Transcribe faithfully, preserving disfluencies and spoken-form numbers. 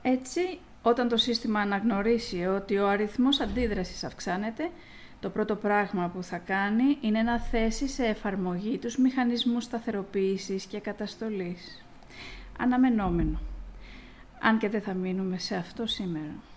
Έτσι, όταν το σύστημα αναγνωρίσει ότι ο αριθμός αντίδρασης αυξάνεται, το πρώτο πράγμα που θα κάνει είναι να θέσει σε εφαρμογή τους μηχανισμούς σταθεροποίησης και καταστολής. Αναμενόμενο. Αν και δεν θα μείνουμε σε αυτό σήμερα.